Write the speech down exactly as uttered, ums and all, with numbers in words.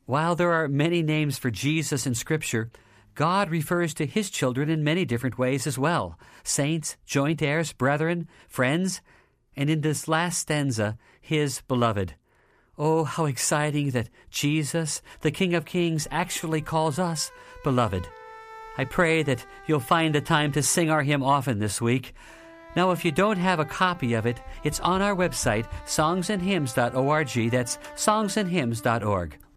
While there are many names for Jesus in Scripture, God refers to his children in many different ways as well. Saints, joint heirs, brethren, friends, and in this last stanza, his beloved. Oh, how exciting that Jesus, the King of Kings, actually calls us beloved. I pray that you'll find the time to sing our hymn often this week. Now, if you don't have a copy of it, it's on our website, songs and hymns dot org. That's songs and hymns dot org.